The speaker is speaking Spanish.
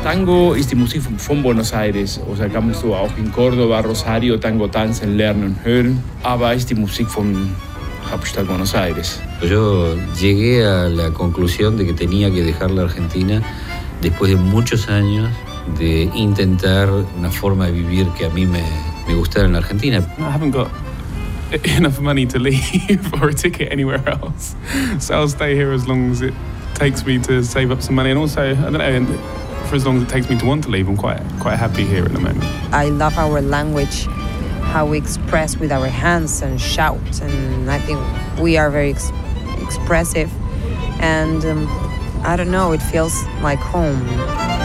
Tango ist die Musik von Buenos Aires. Also kannst du auch in Córdoba, Rosario Tango tanzen, lernen und hören. Aber ist die Musik von Hauptstadt Buenos Aires. Yo llegué a la conclusión de que tenía que dejar la Argentina después de muchos años de intentar una forma de vivir que a mí me gustara en la Argentina. I haven't got enough money to leave or a ticket anywhere else. So I'll stay here as long as it takes me to save up some money. And also, I don't know, for as long as it takes me to want to leave, I'm quite happy here at the moment. I love our language, how we express with our hands and shout. And I think we are very expressive. And I don't know, it feels like home.